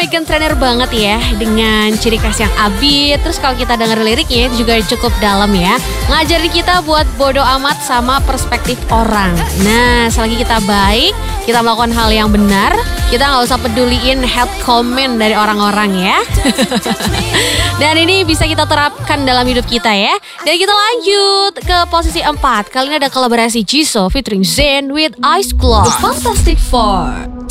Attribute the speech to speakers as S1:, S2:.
S1: Megan Trainor banget ya, dengan ciri khas yang upbeat. Terus kalau kita denger liriknya itu juga cukup dalam ya. Ngajarin kita buat bodo amat sama perspektif orang. Nah, selagi kita baik, kita melakukan hal yang benar, kita gak usah peduliin hate comment dari orang-orang ya. Dan ini bisa kita terapkan dalam hidup kita ya. Dan kita lanjut ke posisi 4. Kali ini ada kolaborasi Jisoo featuring Zayn with Eyes Closed.
S2: Fantastic Four.